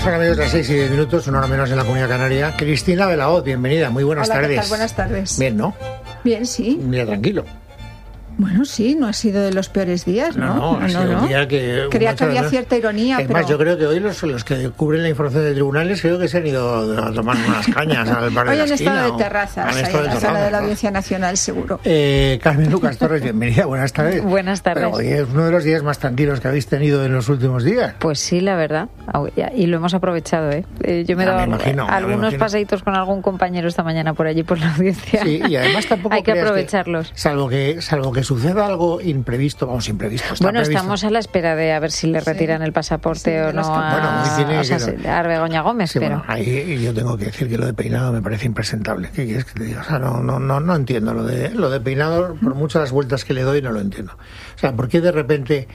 Son amigos las 6:10, una hora menos en la Comunidad Canaria. Cristina Belaoz, bienvenida, muy buenas tardes. ¿Qué tal? Buenas tardes. Bien, ¿no? Bien, sí. Un día tranquilo. Bueno, sí, no ha sido de los peores días, ¿no? Ha sido un día que... Creía que había cierta ironía, es más, yo creo que hoy los que cubren la información de tribunales creo que se han ido a tomar unas cañas al bar de la esquina. Hoy han estado de terrazas, en la sala de la Audiencia Nacional, seguro. Carmen Lucas Torres, bienvenida, buenas tardes. Buenas tardes. Pero hoy es uno de los días más tranquilos que habéis tenido en los últimos días. Pues sí, la verdad. Y lo hemos aprovechado, ¿eh? Yo me he dado algunos paseitos con algún compañero esta mañana por allí, por la audiencia. Sí, y además tampoco hay que aprovecharlos. Salvo que suceda algo imprevisto. Bueno, estamos a la espera de a ver si le retiran el pasaporte o no a Begoña Gómez. Sí, pero bueno, ahí yo tengo que decir que lo de peinado me parece impresentable. ¿Qué quieres que te diga? O sea, no entiendo lo de peinado, por muchas las vueltas que le doy no lo entiendo. O sea, ¿por qué de repente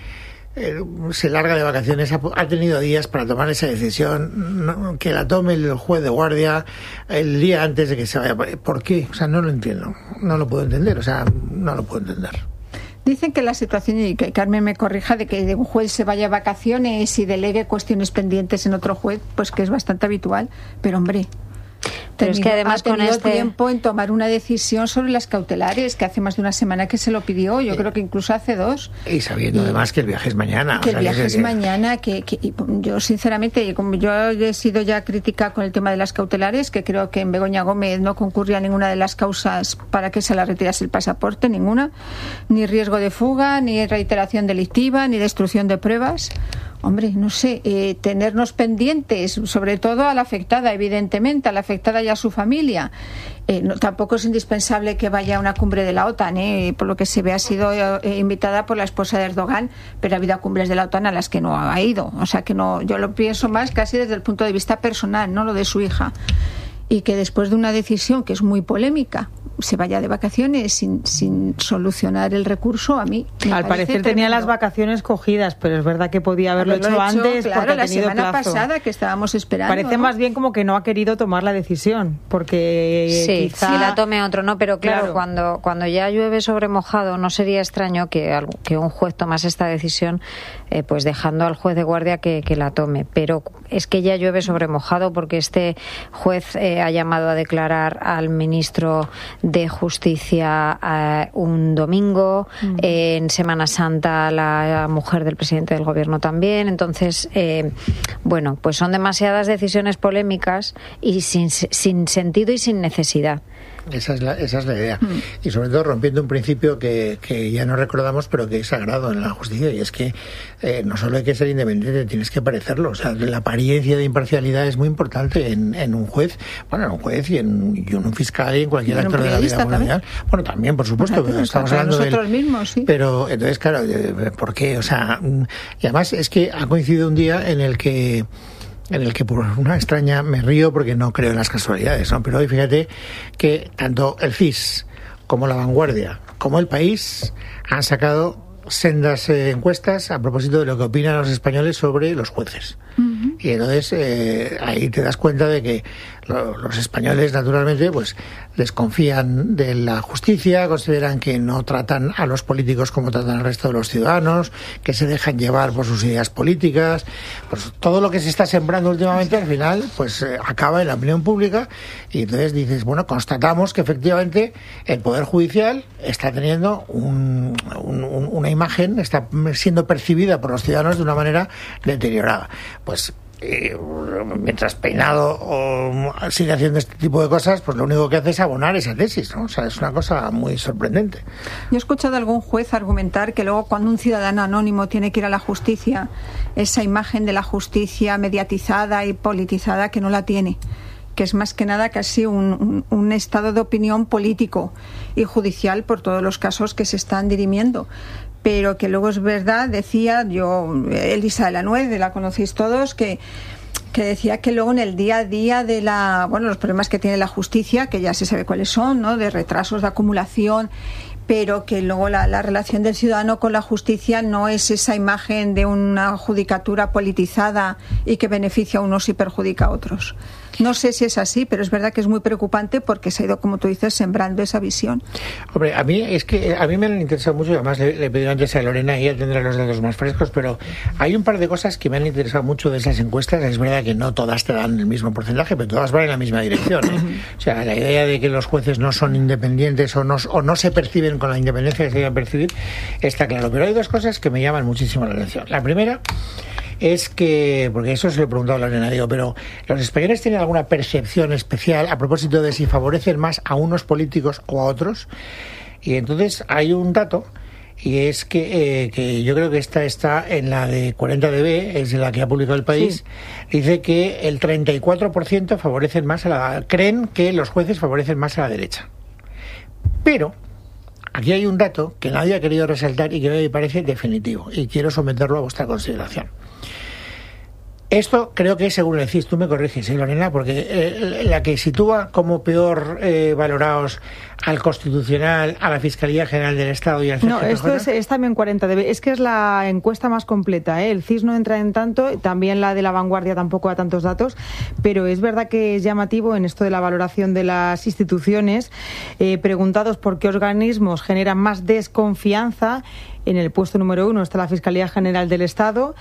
se larga de vacaciones? Ha tenido días para tomar esa decisión, que la tome el juez de guardia el día antes de que se vaya. ¿Por qué? O sea, no lo entiendo, no lo puedo entender, no lo puedo entender. Dicen que la situación, y que Carmen me corrija, de que un juez se vaya a vacaciones y delegue cuestiones pendientes en otro juez, pues que es bastante habitual, pero hombre... Pero es que además ha tenido tiempo en tomar una decisión sobre las cautelares, que hace más de una semana que se lo pidió, yo creo que incluso hace 2. Y sabiendo además que el viaje es mañana. Que el viaje es mañana, que yo sinceramente, como yo he sido ya crítica con el tema de las cautelares, que creo que en Begoña Gómez no concurría ninguna de las causas para que se la retirase el pasaporte, ninguna, ni riesgo de fuga, ni reiteración delictiva, ni destrucción de pruebas. Hombre, no sé, tenernos pendientes, sobre todo a la afectada, evidentemente, a la afectada y a su familia. Tampoco es indispensable que vaya a una cumbre de la OTAN, por lo que se ve ha sido invitada por la esposa de Erdogan, pero ha habido cumbres de la OTAN a las que no ha ido. O sea que no, yo lo pienso más casi desde el punto de vista personal, no lo de su hija. Y que después de una decisión que es muy polémica, se vaya de vacaciones sin solucionar el recurso, a mí me al parecer tenía las vacaciones cogidas, pero es verdad que podía haberlo hecho antes, claro, porque ha la tenido semana plazo. pasada que estábamos esperando. Parece más bien como que no ha querido tomar la decisión, porque sí, quizá... si la tome otro, no, pero claro. Cuando ya llueve sobre mojado, no sería extraño que un juez tomase esta decisión, pues dejando al juez de guardia que la tome, pero es que ya llueve sobre mojado porque este juez ha llamado a declarar al ministro de Justicia un domingo, en Semana Santa la mujer del presidente del gobierno también, entonces bueno, pues son demasiadas decisiones polémicas y sin sentido y sin necesidad. Esa es la idea. Y sobre todo rompiendo un principio que ya no recordamos, pero que es sagrado en la justicia, y es que no solo hay que ser independiente, tienes que parecerlo. O sea, la apariencia de imparcialidad es muy importante en un juez, y en un fiscal y en cualquier actor de la vida mundial. Bueno, también, por supuesto, pero estamos hablando de nosotros mismos, sí. Pero entonces, claro, ¿por qué? O sea, y además es que ha coincidido un día en el que por una extraña, me río porque no creo en las casualidades, ¿no? Pero hoy fíjate que tanto el CIS como La Vanguardia como El País han sacado sendas encuestas a propósito de lo que opinan los españoles sobre los jueces. Y entonces ahí te das cuenta de que los españoles, naturalmente, pues desconfían de la justicia, consideran que no tratan a los políticos como tratan al resto de los ciudadanos, que se dejan llevar por sus ideas políticas. Pues todo lo que se está sembrando últimamente, al final, pues acaba en la opinión pública, y entonces dices, bueno, constatamos que efectivamente el Poder Judicial está teniendo una imagen, está siendo percibida por los ciudadanos de una manera deteriorada. Pues mientras Peinado sigue haciendo este tipo de cosas, pues lo único que hace es abonar esa tesis, ¿no? O sea, es una cosa muy sorprendente. Yo he escuchado a algún juez argumentar que luego cuando un ciudadano anónimo tiene que ir a la justicia, esa imagen de la justicia mediatizada y politizada, que no la tiene, que es más que nada casi un estado de opinión político y judicial por todos los casos que se están dirimiendo. Pero que luego es verdad, decía yo, Elisa de la Nuez, la conocéis todos, que decía que luego en el día a día de los problemas que tiene la justicia, que ya se sabe cuáles son, ¿no?, de retrasos, de acumulación, pero que luego la relación del ciudadano con la justicia no es esa imagen de una judicatura politizada y que beneficia a unos y perjudica a otros. No sé si es así, pero es verdad que es muy preocupante porque se ha ido, como tú dices, sembrando esa visión. Hombre, a mí me han interesado mucho, además le pedí antes a Lorena y ella tendrá los datos más frescos, pero hay un par de cosas que me han interesado mucho de esas encuestas. Es verdad que no todas te dan el mismo porcentaje, pero todas van en la misma dirección, ¿eh? O sea, la idea de que los jueces no son independientes o no se perciben con la independencia que se deben percibir está claro. Pero hay dos cosas que me llaman muchísimo la atención. La primera es que, porque eso se lo he preguntado a Lorena, digo, pero ¿los españoles tienen alguna percepción especial a propósito de si favorecen más a unos políticos o a otros? Y entonces hay un dato, y es que yo creo que esta está en la de 40DB, es la que ha publicado El País, sí. Dice que el 34% favorecen más creen que los jueces favorecen más a la derecha. Pero aquí hay un dato que nadie ha querido resaltar y que me parece definitivo, y quiero someterlo a vuestra consideración. Esto creo que es, según decís, tú me corriges, Lorena, porque la que sitúa como peor valorados al Constitucional, a la Fiscalía General del Estado y al CGPJ. No, esto es también 40DB. Es que es la encuesta más completa, ¿eh? El CIS no entra en tanto, también la de La Vanguardia tampoco da tantos datos, pero es verdad que es llamativo en esto de la valoración de las instituciones, preguntados por qué organismos generan más desconfianza. En el puesto número 1 está la Fiscalía General del Estado,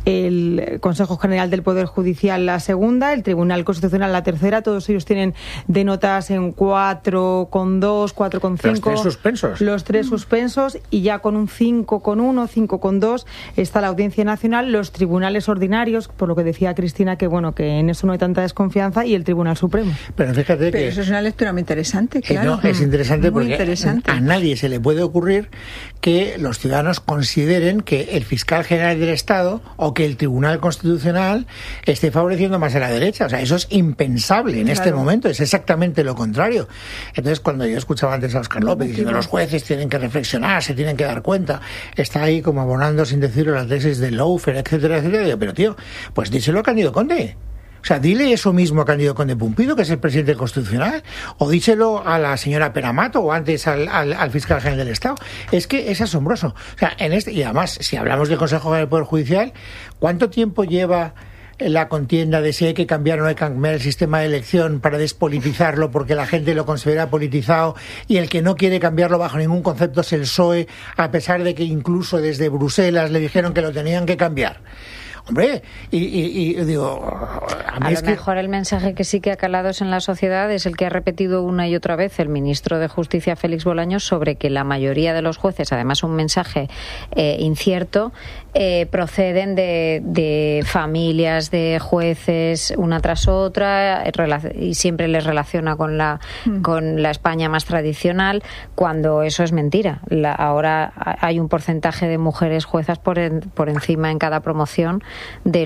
el Consejo General del Poder Judicial la segunda, el Tribunal Constitucional la tercera. Todos ellos tienen de notas en 4,2, 4,5. Los tres suspensos. Los tres suspensos, y ya con un 5,1, 5,2 está la Audiencia Nacional, los tribunales ordinarios, por lo que decía Cristina, que bueno, que en eso no hay tanta desconfianza, y el Tribunal Supremo. Pero fíjate que eso es una lectura muy interesante, claro. No, es interesante muy porque interesante. A nadie se le puede ocurrir que los ciudadanos consideren que el fiscal general del Estado o que el Tribunal Constitucional esté favoreciendo más a la derecha. O sea, eso es impensable en este momento, es exactamente lo contrario. Entonces, cuando yo escuchaba antes a Óscar López diciendo los jueces tienen que reflexionar, se tienen que dar cuenta, está ahí como abonando sin decirlo las tesis de Lawfare, etcétera, etcétera. Digo, pero tío, pues díselo a Cándido Conde. O sea, dile eso mismo a Cándido Conde Pumpido, que es el presidente constitucional, o díselo a la señora Peramato o antes al fiscal general del Estado. Es que es asombroso. O sea, y además, si hablamos del Consejo General del Poder Judicial, ¿cuánto tiempo lleva la contienda de si hay que cambiar o no hay que cambiar el sistema de elección para despolitizarlo porque la gente lo considera politizado, y el que no quiere cambiarlo bajo ningún concepto es el PSOE, a pesar de que incluso desde Bruselas le dijeron que lo tenían que cambiar? Hombre, y digo, a lo mejor el mensaje que sí que ha calado en la sociedad es el que ha repetido una y otra vez el ministro de Justicia, Félix Bolaños, sobre que la mayoría de los jueces, además un mensaje incierto, proceden de familias de jueces una tras otra, y siempre les relaciona con la España más tradicional, cuando eso es mentira. Ahora hay un porcentaje de mujeres juezas por encima en cada promoción de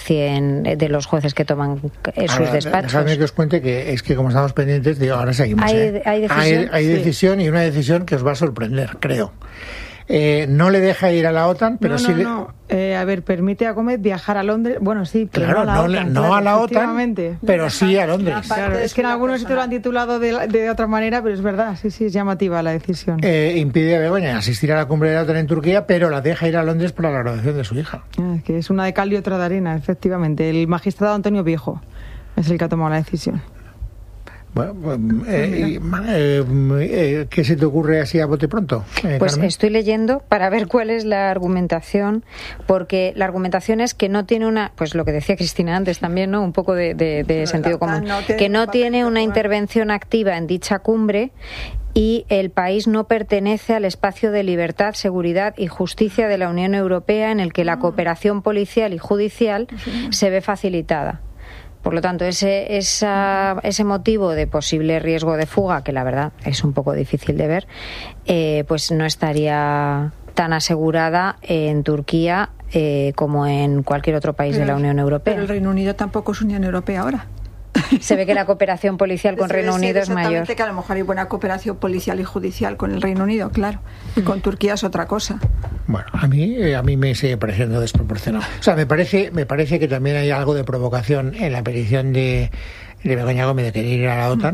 los jueces que toman sus despachos. Déjame que os cuente que es que como estamos pendientes, digo, ahora seguimos. Hay decisión, y una decisión que os va a sorprender, creo. No le deja ir a la OTAN, pero a ver, permite a Gómez viajar a Londres. Bueno, sí, pero claro, no a la OTAN, pero sí a Londres. Claro, es que en algunos sitios lo han titulado de otra manera, pero es verdad, sí, es llamativa la decisión. Impide a Begoña asistir a la cumbre de la OTAN en Turquía, pero la deja ir a Londres para la graduación de su hija. Que es una de cal y otra de arena, efectivamente. El magistrado Antonio Viejo es el que ha tomado la decisión. Bueno, ¿qué se te ocurre así a bote pronto? Pues Carmen. Estoy leyendo para ver cuál es la argumentación, porque la argumentación es que no tiene pues lo que decía Cristina antes también, ¿no? Un poco de sentido común, que no tiene una intervención activa en dicha cumbre, y el país no pertenece al espacio de libertad, seguridad y justicia de la Unión Europea, en el que la cooperación policial y judicial se ve facilitada. Por lo tanto, ese motivo de posible riesgo de fuga, que la verdad es un poco difícil de ver, pues no estaría tan asegurada en Turquía como en cualquier otro país de la Unión Europea. Pero el Reino Unido tampoco es Unión Europea ahora. Se ve que la cooperación policial con Reino Unido es mayor. Exactamente, que a lo mejor hay buena cooperación policial y judicial con el Reino Unido, claro. Y con Turquía es otra cosa. Bueno, a mí me sigue pareciendo desproporcionado. O sea, me parece que también hay algo de provocación en la petición de Begoña Gómez de querer ir a la OTAN,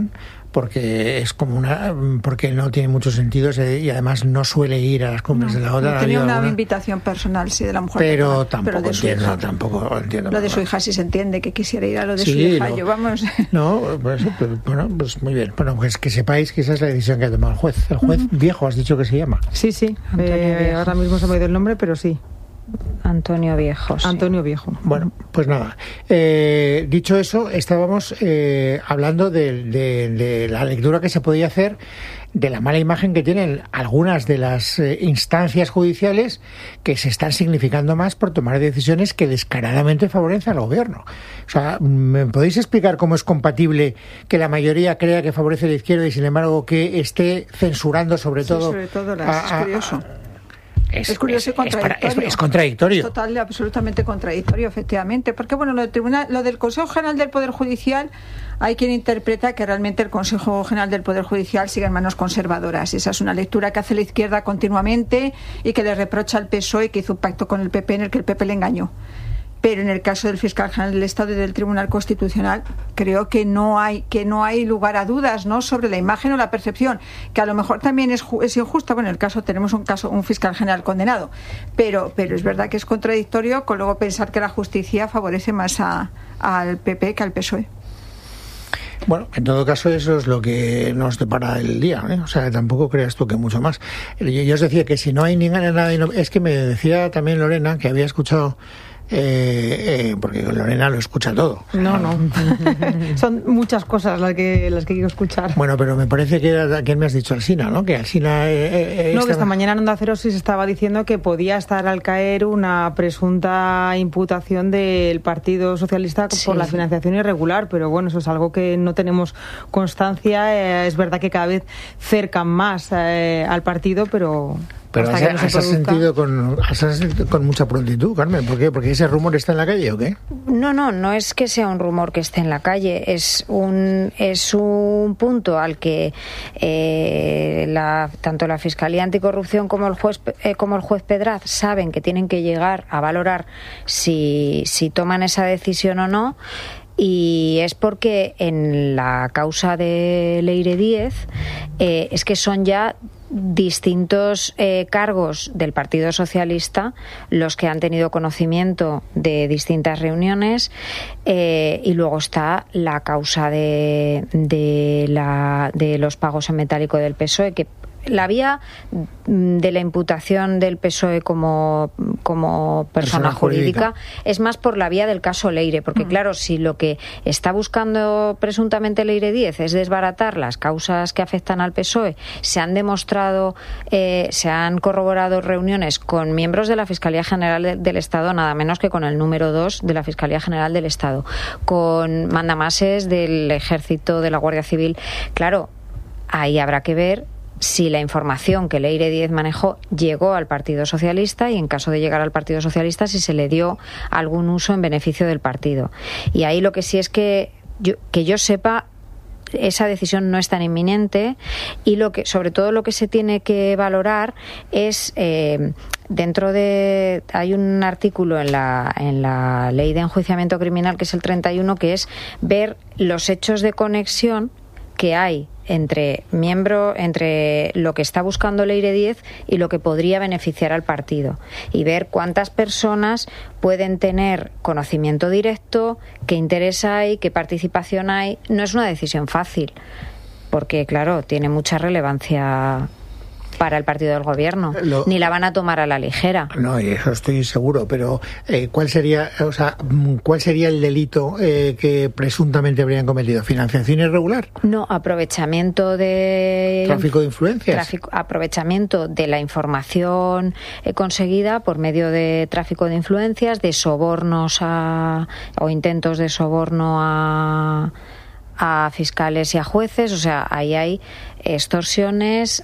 porque es como porque no tiene mucho sentido y además no suele ir a las cumbres de la OTAN. Tenía una invitación personal, sí, de la mujer. Pero tampoco entiendo. Lo de su hija sí se entiende, que quisiera ir a lo de su hija. Vamos. No, pues muy bien. Bueno, pues que sepáis que esa es la decisión que ha tomado el juez. El juez Viejo, has dicho que se llama. Sí. Ahora mismo se me ha ido el nombre, pero sí. Antonio Viejo. Sí. Antonio Viejo. Bueno, pues nada. Dicho eso, estábamos hablando de la lectura que se podía hacer de la mala imagen que tienen algunas de las instancias judiciales que se están significando más por tomar decisiones que descaradamente favorecen al gobierno. O sea, ¿me podéis explicar cómo es compatible que la mayoría crea que favorece a la izquierda y sin embargo que esté censurando sobre todo es curioso. Es curioso y contradictorio. Es contradictorio. Es total y absolutamente contradictorio, efectivamente. Porque, bueno, lo del Consejo General del Poder Judicial, hay quien interpreta que realmente el Consejo General del Poder Judicial sigue en manos conservadoras. Esa es una lectura que hace la izquierda continuamente y que le reprocha al PSOE que hizo un pacto con el PP en el que el PP le engañó. Pero en el caso del fiscal general del Estado y del Tribunal Constitucional, creo que no hay lugar a dudas, ¿no?, sobre la imagen o la percepción, que a lo mejor también es injusta. Bueno, en el caso tenemos un fiscal general condenado, pero es verdad que es contradictorio con luego pensar que la justicia favorece más al PP que al PSOE. Bueno, en todo caso eso es lo que nos depara el día, ¿eh? O sea, tampoco creas tú que mucho más. Yo os decía que si no hay nada, es que me decía también Lorena que había escuchado porque Lorena lo escucha todo. No. Son muchas cosas las que quiero escuchar. Bueno, pero me parece que era, ¿quién me has dicho? Alsina, ¿no? Que Alsina... que esta mañana en Onda Cero sí se estaba diciendo que podía estar al caer una presunta imputación del Partido Socialista por la financiación irregular, pero bueno, eso es algo que no tenemos constancia. Es verdad que cada vez cercan más al partido, pero has sentido con mucha prontitud, Carmen. ¿Por qué? ¿Porque ese rumor está en la calle o qué? No es que sea un rumor que esté en la calle, es un punto al que tanto la Fiscalía Anticorrupción como el juez Pedraz saben que tienen que llegar a valorar si toman esa decisión o no. Y es porque en la causa de Leire Díez es que son ya distintos cargos del Partido Socialista los que han tenido conocimiento de distintas reuniones, y luego está la causa de los pagos en metálico del PSOE, que la vía de la imputación del PSOE como persona jurídica es más por la vía del caso Leire, porque claro, si lo que está buscando presuntamente Leire Díez es desbaratar las causas que afectan al PSOE, se han demostrado, se han corroborado reuniones con miembros de la Fiscalía General del Estado, nada menos que con el número 2 de la Fiscalía General del Estado, con mandamases del Ejército, de la Guardia Civil. Claro, ahí habrá que ver si la información que Leire Díez manejó llegó al Partido Socialista y, en caso de llegar al Partido Socialista, si se le dio algún uso en beneficio del partido. Y ahí lo que sí es que yo sepa, esa decisión no es tan inminente, y sobre todo lo que se tiene que valorar es hay un artículo en la Ley de Enjuiciamiento Criminal, que es el 31, que es ver los hechos de conexión que hay entre lo que está buscando Leire Díez y lo que podría beneficiar al partido, y ver cuántas personas pueden tener conocimiento directo, qué interés hay, qué participación hay. No es una decisión fácil, porque claro, tiene mucha relevancia para el partido del gobierno, ni la van a tomar a la ligera. No, y eso estoy seguro, pero ¿cuál sería el delito que presuntamente habrían cometido? ¿Financiación irregular? No, aprovechamiento de... ¿Tráfico de influencias? Aprovechamiento de la información conseguida por medio de tráfico de influencias, de sobornos o intentos de soborno a fiscales y a jueces. O sea, ahí hay extorsiones,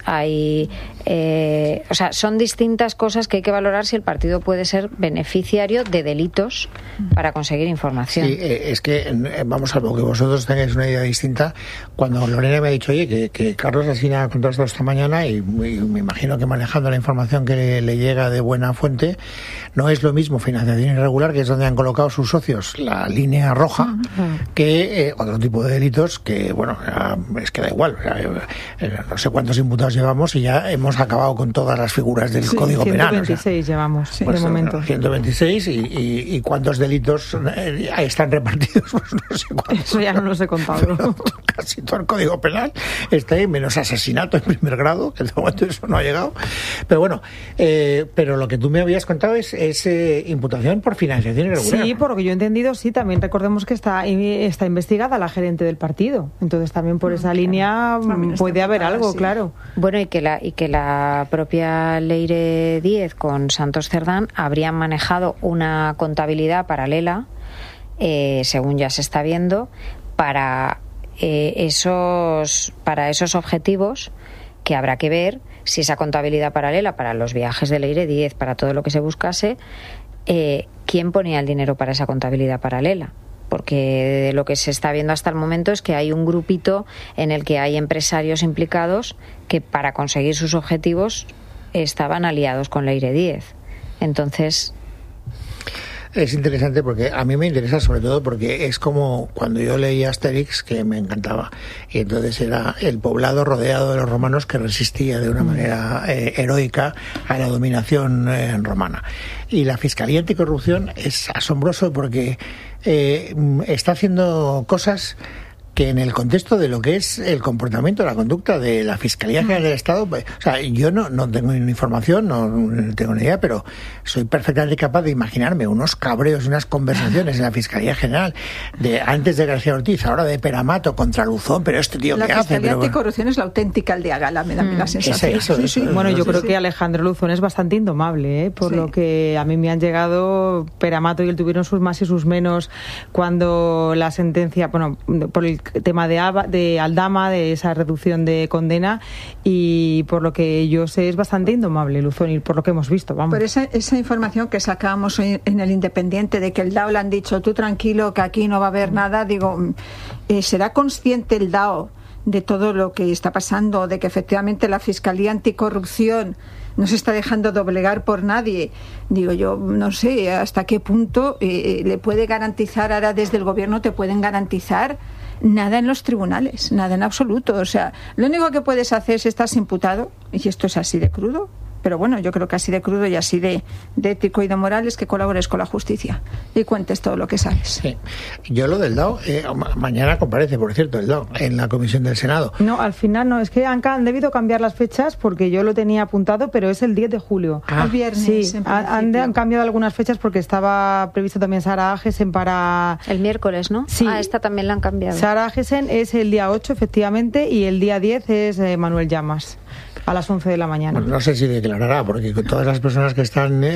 son distintas cosas que hay que valorar si el partido puede ser beneficiario de delitos para conseguir información. Sí, es que vamos a lo que vosotros tengáis una idea distinta. Cuando Lorena me ha dicho, oye, que Carlos Alsina ha contado esto esta mañana, y me imagino que manejando la información que le llega de buena fuente, no es lo mismo financiación irregular, que es donde han colocado sus socios la línea roja, que otro tipo de delito delitos que, bueno, es que da igual. No sé cuántos imputados llevamos y ya hemos acabado con todas las figuras del Código Penal. 126 llevamos, pues, de momento. 126 y cuántos delitos están repartidos, pues no sé cuántos. Eso ya no los he contado. Casi todo el Código Penal está ahí, menos asesinato en primer grado, que de momento eso no ha llegado. Pero bueno, pero lo que tú me habías contado es imputación por financiación irregular. Sí, por lo que yo he entendido, sí. También recordemos que está investigada la gerente del partido. Entonces también por esa línea puede haber algo, sí. Claro. Bueno, y que la propia Leire Díez con Santos Cerdán habrían manejado una contabilidad paralela, según ya se está viendo, para esos objetivos, que habrá que ver si esa contabilidad paralela para los viajes de Leire Díez, para todo lo que se buscase, ¿quién ponía el dinero para esa contabilidad paralela? Porque de lo que se está viendo hasta el momento es que hay un grupito en el que hay empresarios implicados que para conseguir sus objetivos estaban aliados con Leire Díez. Entonces... Es interesante porque a mí me interesa sobre todo porque es como cuando yo leía Asterix, que me encantaba, y entonces era el poblado rodeado de los romanos que resistía de una manera heroica a la dominación romana. Y la Fiscalía Anticorrupción es asombroso porque está haciendo cosas que en el contexto de lo que es el comportamiento, la conducta de la Fiscalía General del Estado, o sea, yo no tengo ni información, no tengo ni idea, pero soy perfectamente capaz de imaginarme unos cabreos, unas conversaciones en la Fiscalía General, antes de García Ortiz, ahora de Peramato contra Luzón, pero este tío, ¿qué hace? La Fiscalía Anticorrupción es la auténtica aldea gala, me da la sensación. Eso. Bueno, yo creo que Alejandro Luzón es bastante indomable, por lo que a mí me han llegado. Peramato y él tuvieron sus más y sus menos cuando la sentencia, bueno, por el tema de Aldama, de esa reducción de condena, y por lo que yo sé es bastante indomable Luzón, y por lo que hemos visto, vamos. Por esa información que sacábamos hoy en el Independiente de que el DAO le han dicho tú tranquilo que aquí no va a haber nada, digo, ¿será consciente el DAO de todo lo que está pasando, de que efectivamente la Fiscalía Anticorrupción no se está dejando doblegar por nadie? Digo, yo no sé hasta qué punto le puede garantizar, ahora desde el gobierno te pueden garantizar nada en los tribunales, nada en absoluto. O sea, lo único que puedes hacer si estás imputado, y esto es así de crudo, pero bueno, yo creo que así de crudo y así de ético y de moral es que colabores con la justicia y cuentes todo lo que sabes. Sí. Yo lo del DAO, mañana comparece, por cierto, el DAO en la comisión del Senado. No, al final no, es que han debido cambiar las fechas porque yo lo tenía apuntado, pero es el 10 de julio. El viernes. Sí, han cambiado algunas fechas porque estaba previsto también Sara Agesen para... El miércoles, ¿no? Sí. Esta también la han cambiado. Sara Agesen es el día 8, efectivamente, y el día 10 es Manuel Llamas, a las 11 de la mañana. Bueno, no sé si declarará, porque con todas las personas que están